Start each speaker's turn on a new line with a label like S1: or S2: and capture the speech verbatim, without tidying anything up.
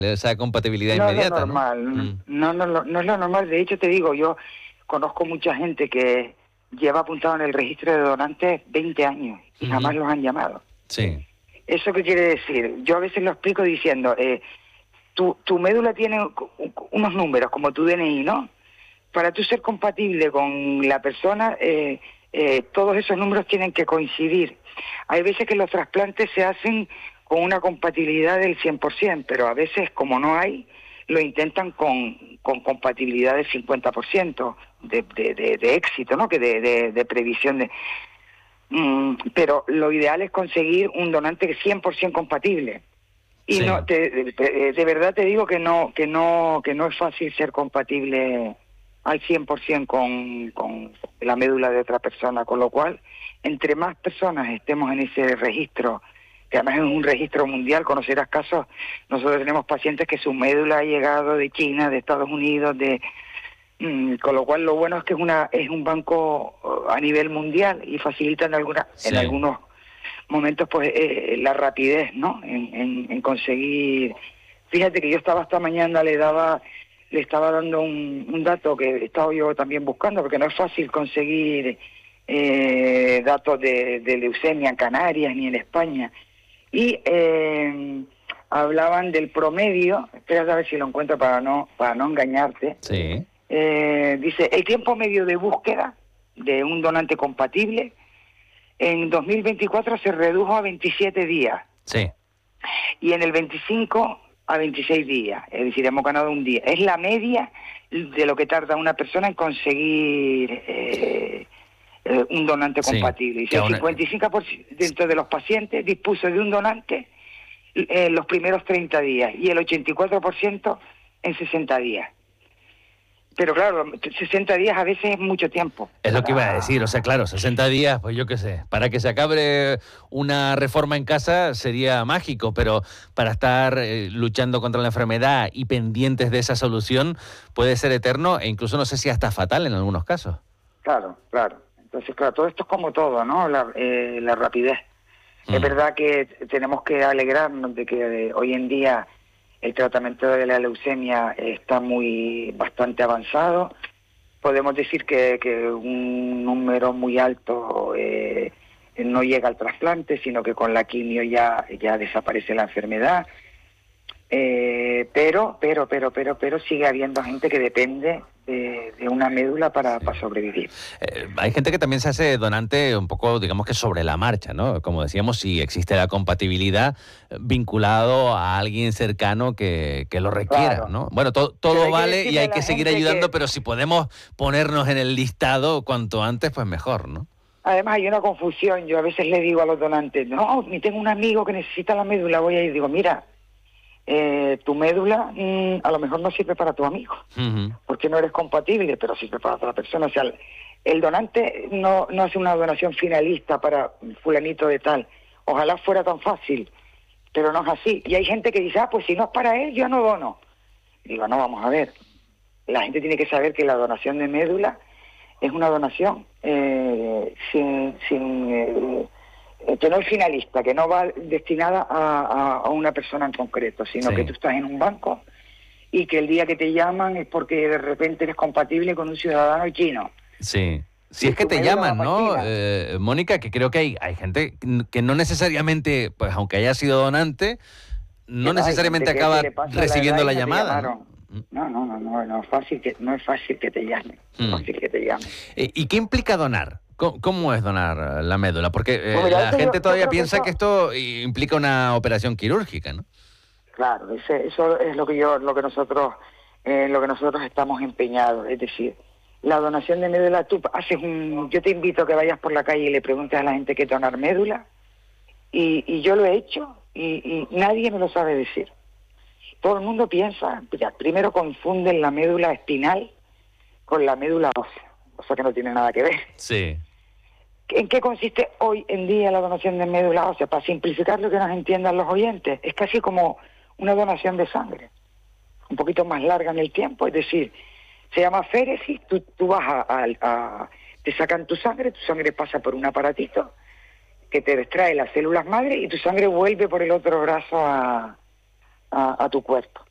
S1: esa compatibilidad
S2: No es lo
S1: inmediata, ¿no?
S2: normal,
S1: Mm.
S2: no, no, no, no es lo normal. De hecho, te digo, yo conozco mucha gente que lleva apuntado en el registro de donantes veinte años y
S1: Ujú.
S2: jamás los han llamado.
S1: Sí.
S2: ¿Eso qué quiere decir? Yo a veces lo explico diciendo, eh, tu, tu médula tiene unos números como tu D N I, ¿no? Para tú ser compatible con la persona, eh, eh, todos esos números tienen que coincidir. Hay veces que los trasplantes se hacen con una compatibilidad del cien por ciento, pero a veces, como no hay, lo intentan con, con compatibilidad del cincuenta por ciento de, de, de, de éxito, ¿no? Que de, de, de previsión de... Mm, pero lo ideal es conseguir un donante cien por ciento compatible. Y
S1: Sí.
S2: no, te, de, de verdad te digo que no, que no, que no es fácil ser compatible al cien por ciento con, con la médula de otra persona, con lo cual, entre más personas estemos en ese registro, que además es un registro mundial, conocerás casos, nosotros tenemos pacientes que su médula ha llegado de China, de Estados Unidos, de mm, con lo cual lo bueno es que es una es un banco uh, a nivel mundial y facilita en alguna,
S1: Sí.
S2: en algunos momentos pues eh, la rapidez, ¿no? En, en, en conseguir. Fíjate que yo estaba esta mañana, le daba le estaba dando un, un dato que he estado yo también buscando, porque no es fácil conseguir eh, datos de, de leucemia en Canarias ni en España. Y eh, hablaban del promedio, espera a ver si lo encuentro para no para no engañarte.
S1: Sí.
S2: Eh, dice, el tiempo medio de búsqueda de un donante compatible en dos mil veinticuatro se redujo a veintisiete días.
S1: Sí.
S2: Y en el veinticinco a veintiséis días, es decir, hemos ganado un día. Es la media de lo que tarda una persona en conseguir eh, eh, un donante
S1: Sí,
S2: compatible. Y
S1: que
S2: el
S1: aún-
S2: cincuenta y cinco por ciento de los pacientes dispuso de un donante en los primeros treinta días y el ochenta y cuatro por ciento en sesenta días. Pero claro, sesenta días a veces es mucho tiempo.
S1: Es lo que iba a
S2: para-
S1: decir, o sea, claro, sesenta días, pues yo qué sé, para que se acabe una reforma en casa sería mágico, pero para estar eh, luchando contra la enfermedad y pendientes de esa solución puede ser eterno e incluso no sé si hasta fatal en algunos casos.
S2: Claro, claro. Entonces, claro, todo esto es como todo, ¿no? La, eh, la rapidez.
S1: Mm.
S2: Es verdad que tenemos que alegrarnos de que eh, hoy en día el tratamiento de la leucemia está muy bastante avanzado. Podemos decir que, que un número muy alto eh, no llega al trasplante, sino que con la quimio ya, ya desaparece la enfermedad. Eh, pero, pero, pero, pero, pero sigue habiendo gente que depende de, de una médula para,
S1: Sí.
S2: para sobrevivir.
S1: Eh, hay gente que también se hace donante un poco, digamos que sobre la marcha, ¿no? Como decíamos, si existe la compatibilidad eh, vinculado a alguien cercano que, que lo requiera,
S2: Claro.
S1: ¿no? Bueno, to-
S2: Pero
S1: todo
S2: hay que
S1: vale y
S2: decirle a
S1: hay
S2: la
S1: que seguir
S2: gente
S1: ayudando,
S2: que-
S1: pero si podemos ponernos en el listado cuanto antes, pues mejor, ¿no?
S2: Además hay una confusión. Yo a veces le digo a los donantes, no, ni tengo un amigo que necesita la médula, voy a ir. Digo, mira, eh, tu médula mmm, a lo mejor no sirve para tu amigo,
S1: Ujú.
S2: porque no eres compatible, pero sirve para otra persona. O sea, el, el donante no, no hace una donación finalista para fulanito de tal. Ojalá fuera tan fácil, pero no es así. Y hay gente que dice, ah, pues si no es para él, yo no dono. Digo, no, vamos a ver. La gente tiene que saber que la donación de médula es una donación eh, sin, sin eh, eh, que no es finalista, que no va destinada a, a, a una persona en concreto, sino
S1: Sí.
S2: que tú estás en un banco y que el día que te llaman es porque de repente eres compatible con un ciudadano chino.
S1: Sí. Si
S2: Y
S1: es que
S2: tu
S1: te
S2: médula
S1: llaman,
S2: va
S1: ¿no,
S2: para China.
S1: eh, Mónica? Que creo que hay, hay gente que no necesariamente, pues aunque haya sido donante, no
S2: Que va, hay
S1: necesariamente
S2: gente que
S1: acaba
S2: se le pasa
S1: recibiendo
S2: la
S1: la
S2: edad y no te
S1: llamada, ¿no?
S2: llamaron. No, no, no, no, no es fácil que no es fácil que te llamen, no es
S1: Mm.
S2: fácil que te llamen.
S1: Eh, ¿Y qué implica donar? ¿Cómo, cómo es donar eh, la médula? Porque eh,
S2: Pues mira,
S1: la
S2: eso yo-
S1: gente
S2: yo
S1: todavía
S2: creo que
S1: piensa
S2: eso-
S1: que esto implica una operación quirúrgica, ¿no?
S2: Claro, ese, eso es lo que yo, lo que nosotros, eh, lo que nosotros estamos empeñados, es decir, la donación de médula, tú haces un, yo te invito a que vayas por la calle y le preguntes a la gente qué es donar médula, y, y yo lo he hecho y, y nadie me lo sabe decir. Todo el mundo piensa, ya, primero confunden la médula espinal con la médula ósea, o sea que no tiene nada que ver.
S1: Sí.
S2: ¿En qué consiste hoy en día la donación de médula ósea? Para simplificar lo que nos entiendan los oyentes, es casi como una donación de sangre, un poquito más larga en el tiempo, es decir, se llama féresis, tú, tú vas a, a, a, te sacan tu sangre, tu sangre pasa por un aparatito que te extrae las células madre y tu sangre vuelve por el otro brazo a, a, a tu cuerpo.